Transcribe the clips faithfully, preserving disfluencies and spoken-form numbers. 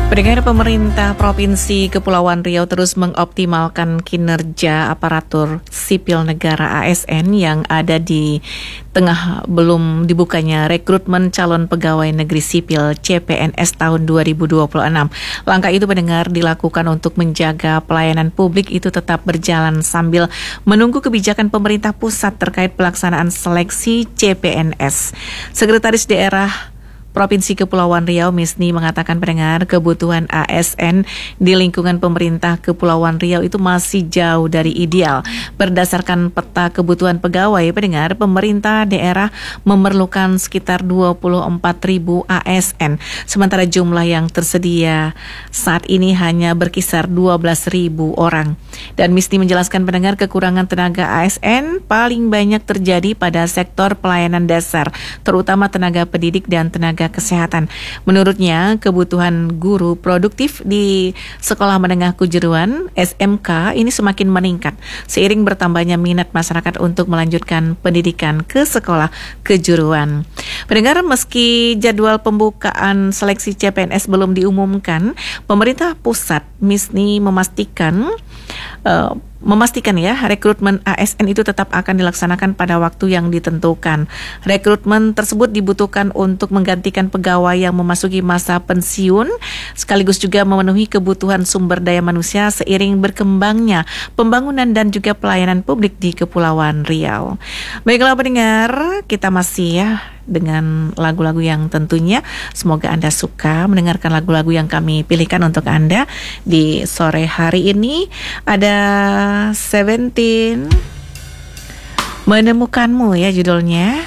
Pendengar, pemerintah Provinsi Kepulauan Riau terus mengoptimalkan kinerja aparatur sipil negara A S N yang ada di tengah belum dibukanya rekrutmen calon pegawai negeri sipil C P N S tahun dua ribu dua puluh enam. Langkah itu, pendengar, dilakukan untuk menjaga pelayanan publik itu tetap berjalan sambil menunggu kebijakan pemerintah pusat terkait pelaksanaan seleksi C P N S. Sekretaris Daerah Provinsi Kepulauan Riau Misni mengatakan, pendengar, kebutuhan A S N di lingkungan pemerintah Kepulauan Riau itu masih jauh dari ideal. Berdasarkan peta kebutuhan pegawai, pendengar, pemerintah daerah memerlukan sekitar dua puluh empat ribu A S N, sementara jumlah yang tersedia saat ini hanya berkisar dua belas ribu orang. Dan Misni menjelaskan, pendengar, kekurangan tenaga A S N paling banyak terjadi pada sektor pelayanan dasar, terutama tenaga pendidik dan tenaga kesehatan. Menurutnya, kebutuhan guru produktif di sekolah menengah kejuruan S M K ini semakin meningkat seiring bertambahnya minat masyarakat untuk melanjutkan pendidikan ke sekolah kejuruan. Pendengar, meski jadwal pembukaan seleksi C P N S belum diumumkan, pemerintah pusat Misni memastikan uh, Memastikan ya, rekrutmen A S N itu tetap akan dilaksanakan pada waktu yang ditentukan. Rekrutmen tersebut dibutuhkan untuk menggantikan pegawai yang memasuki masa pensiun, sekaligus juga memenuhi kebutuhan sumber daya manusia seiring berkembangnya pembangunan dan juga pelayanan publik di Kepulauan Riau. Baiklah pendengar, kita masih ya dengan lagu-lagu yang tentunya semoga Anda suka mendengarkan lagu-lagu yang kami pilihkan untuk Anda di sore hari ini. Ada Seventeen, Menemukanmu ya judulnya.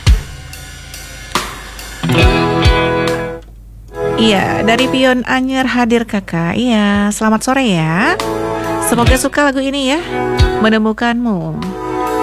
Iya, dari Pion Anyer hadir kakak. Iya, selamat sore ya. Semoga suka lagu ini ya, Menemukanmu.